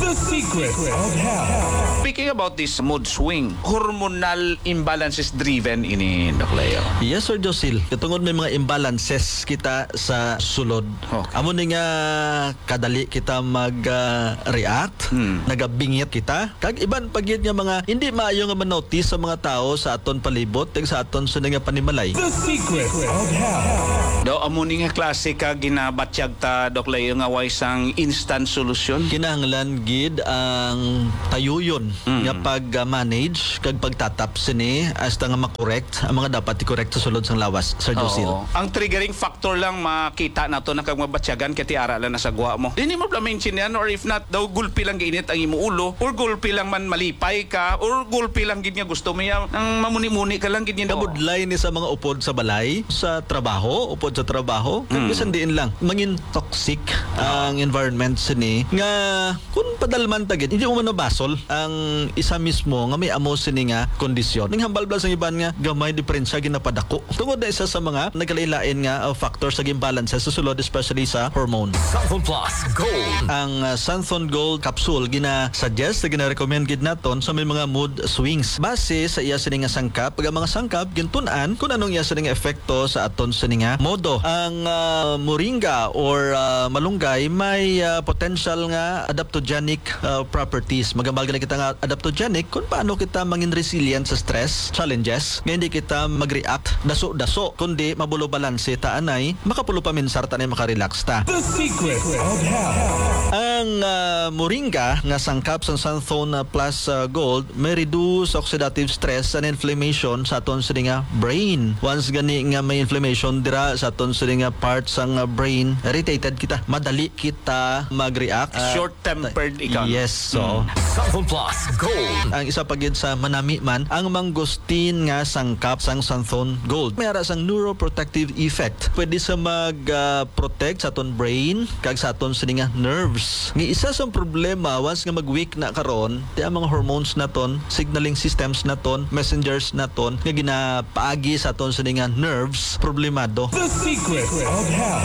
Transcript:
The secret of health. Speaking about this mood swing, hormonal imbalances driven ini, Doc Leo. Yes, Sir Josil. Katungod may mga imbalances kita sa sulod. Okay. Amo ni nga kadali kita mag-react, nagabingit kita. Kag iban pagyud nga mga hindi maayo nga manotice sa mga tao sa aton palibot, tig sa aton sa nga panimalay. The secret of health. Do amo ni nga klase ka ginabatyag ta, Doc Leo, nga way sang instant solution. Kinahanglan gid ang tayuyon nga pag-manage kag pagtatap sini hasta nga makorekt ang mga dapat i-correct sa sulod sang lawas, Sir Josil. Oo. Ang triggering factor lang makita nato na kag mabatyagan kati ara lang nasa gwa mo. Dili mo mention yan, or if not daw gulpi lang giinit ang imo ulo, or gulpi lang man malipay ka, or gulpi lang gid nga gusto mo ya nang mamuni-muni ka lang gid niya. Kabudlay ni sa mga upod sa balay, sa trabaho, upod sa trabaho, kag bisan diin lang mangin toxic ang environment sini nga kun padalman ta gid hindi mo manabasol ang isa mismo nga may amo sini nga kondisyon. Ning hambal blas ang iban nga gamay diferensya ginapadako. Tungod na isa sa mga nagkalain nga factors sa imbalance sa sulod, especially sa hormone. Santhon Plus Gold. Ang Santhon Gold capsule gina-suggest, gina-recommend gid naton sa may mga mood swings base sa iya sini nga sangkap. Pag ang mga sangkap gintun-an kung anong iya sini nga epekto sa aton sini nga modo. Ang moringa or malunggay may potential nga adaptogenic properties. Magambal na kita nga adaptogenic kung paano kita mangin resilient sa stress, challenges, nga hindi kita mag-react daso-daso, kundi mabulo balanse ta anay makapulo pa minsar ta anay makarelax ta. The secret of health. Ang moringa nga sangkap sa Santhon Plus Gold may reduce oxidative stress and inflammation sa aton sini nga brain. Once gani nga may inflammation dira sa aton sini nga parts sang brain, irritated kita, madali kita mag-react. Short-tempered ikaw. Yes, so Santhon Plus Gold. ang isa pagid sa manami man ang mangustin nga sangkap sang Santhon Gold. May ara sang neuroprotective effect. Pwede sa mag-protect sa aton brain kag sa aton sini nga nerves. Nga isa sa problema once nga mag-weak na karon, ti ang mga hormones naton, signaling systems naton, messengers naton nga ginapaagi sa aton sini nga nerves problemado. The secret of health.